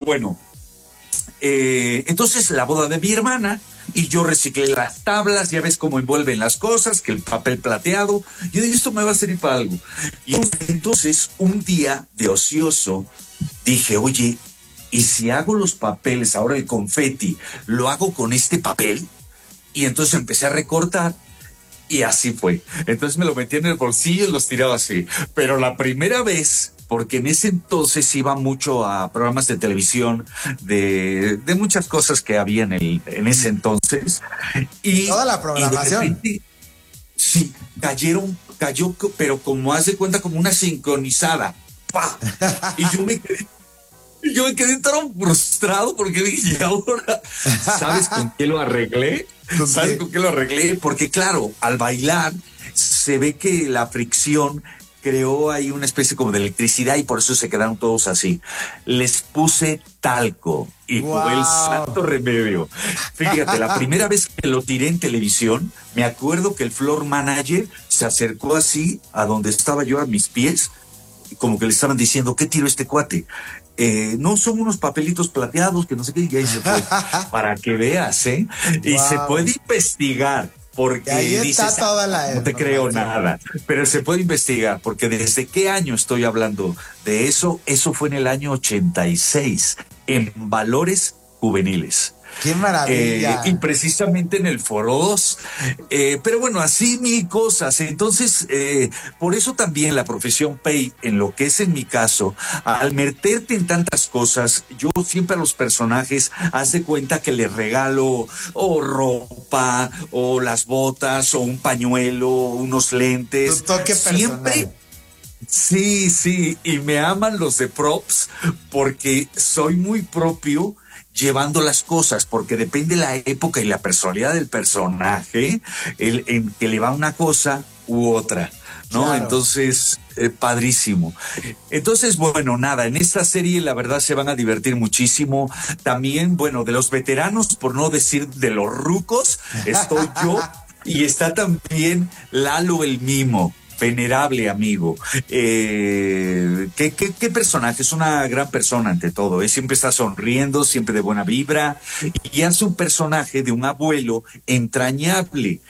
bueno, entonces la boda de mi hermana, y yo reciclé las tablas, ya ves cómo envuelven las cosas, que el papel plateado. Yo dije, esto me va a servir para algo. Y entonces, un día de ocioso, dije, oye, ¿y si hago los papeles, ahora el confeti, lo hago con este papel? Y entonces empecé a recortar. Y así fue. Entonces me lo metí en el bolsillo y los tiraba así. Pero la primera vez, porque en ese entonces iba mucho a programas de televisión de muchas cosas que había en ese entonces. Y toda la programación. Y de repente, sí, cayó, pero como haz de cuenta, como una sincronizada. ¡Pah! Y yo me quedé tan frustrado porque dije, ¿y ahora sabes con qué lo arreglé? ¿Sabes con qué lo arreglé? Porque claro, al bailar se ve que la fricción creó ahí una especie como de electricidad y por eso se quedaron todos así. Les puse talco y fue el santo remedio. Fíjate, la primera vez que lo tiré en televisión, me acuerdo que el floor manager se acercó así a donde estaba yo a mis pies, como que le estaban diciendo, ¿qué tiró este cuate? No, son unos papelitos plateados que no sé qué, y ahí se fue, para que veas, ¿eh? Y se puede investigar, porque ahí está dices, toda la no te creo nada, pero se puede investigar, porque desde qué año estoy hablando de eso. Eso fue en el año 86, en Valores Juveniles. ¡Qué maravilla! Y precisamente en el Foro 2. Pero bueno, así mil cosas. Entonces, por eso también la profesión Pay, en lo que es en mi caso, al meterte en tantas cosas, yo siempre a los personajes, haz de cuenta que les regalo o ropa, o las botas, o un pañuelo, unos lentes. Tu toque personal. Siempre. Sí, y me aman los de props porque soy muy propio llevando las cosas, porque depende la época y la personalidad del personaje, en que le va una cosa u otra, ¿no? Claro. Entonces, padrísimo. Entonces, bueno, nada, en esta serie la verdad se van a divertir muchísimo. También, bueno, de los veteranos, por no decir de los rucos, estoy yo y está también Lalo el Mimo. Venerable amigo. ¿Qué personaje? Es una gran persona ante todo. Siempre está sonriendo, siempre de buena vibra. Y hace un personaje de un abuelo entrañable.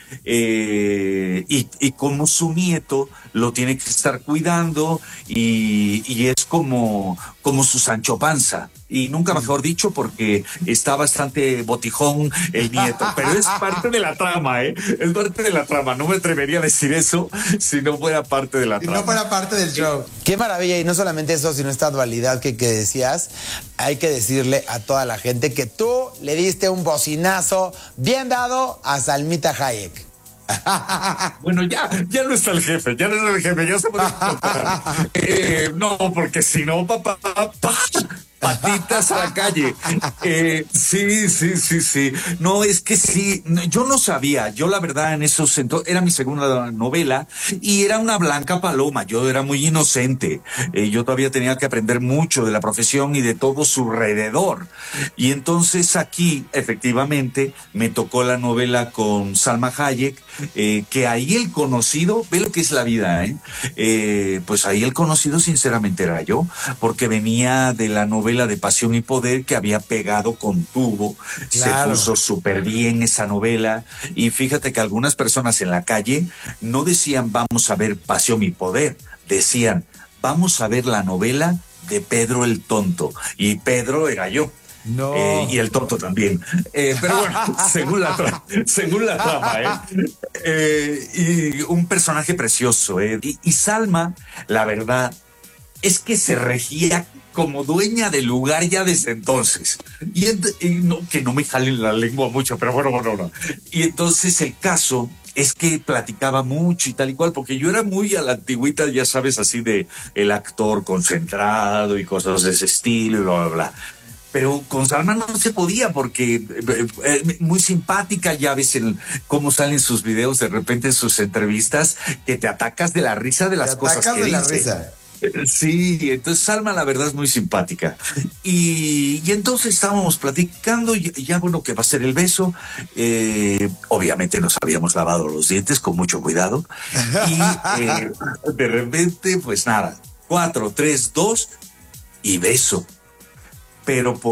Y como su nieto lo tiene que estar cuidando y es como su Sancho Panza. Y nunca mejor dicho, porque está bastante botijón el nieto, pero es parte de la trama, ¿eh? Es parte de la trama. No me atrevería a decir eso si no fuera parte de la trama. Si no fuera parte del show. Qué maravilla, y no solamente eso, sino esta dualidad que decías. Hay que decirle a toda la gente que tú le diste un bocinazo bien dado a Salmita Hayek. Bueno, ya no está el jefe, ya se puede no, porque si no, papá, patitas a la calle. Sí. No, es que sí, yo no sabía. Yo la verdad en esos entonces, era mi segunda novela y era una blanca paloma. Yo era muy inocente. Yo todavía tenía que aprender mucho de la profesión y de todo su alrededor. Y entonces aquí, efectivamente, me tocó la novela con Salma Hayek, que ahí el conocido, ve lo que es la vida, pues ahí el conocido sinceramente era yo, porque venía de la novela de Pasión y Poder, que había pegado con tubo. Claro. Se puso súper bien esa novela, y fíjate que algunas personas en la calle no decían vamos a ver Pasión y Poder, decían vamos a ver la novela de Pedro el Tonto, y Pedro era yo. No. Y el tonto también. Pero bueno, según la trama, y un personaje precioso, y Salma, la verdad, es que se regía como dueña del lugar ya desde entonces. Y no, que no me jalen la lengua mucho, pero bueno. Y entonces el caso es que platicaba mucho y tal y cual, porque yo era muy a la antigüita, ya sabes, así de el actor concentrado y cosas de ese estilo y bla, bla, bla. Pero con Salma no se podía porque muy simpática, ya ves cómo salen sus videos de repente en sus entrevistas, que te atacas de la risa de las cosas que dice. La risa. Sí, entonces Salma la verdad es muy simpática. Y entonces estábamos platicando y ya bueno, que va a ser el beso. Obviamente nos habíamos lavado los dientes con mucho cuidado. Y de repente, pues nada, 4, 3, 2 y beso. Pero por